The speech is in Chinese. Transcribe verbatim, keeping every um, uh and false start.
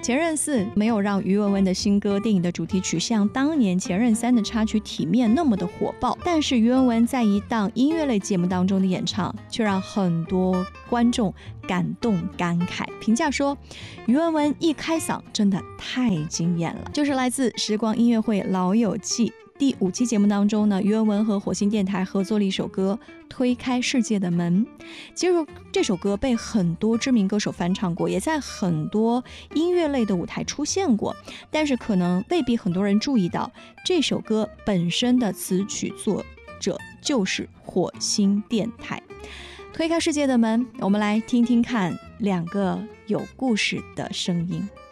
前任四没有让于文文的新歌电影的主题曲像当年前任三的插曲体面那么的火爆，但是于文文在一档音乐类节目当中的演唱却让很多观众感动感慨，评价说于文文一开嗓真的太惊艳了。就是来自时光音乐会老友记第五期节目当中呢，于文文和火星电台合作了一首歌《推开世界的门》。其实这首歌被很多知名歌手翻唱过，也在很多音乐类的舞台出现过，但是可能未必很多人注意到这首歌本身的词曲作者就是火星电台。推开世界的门，我们来听听看两个有故事的声音。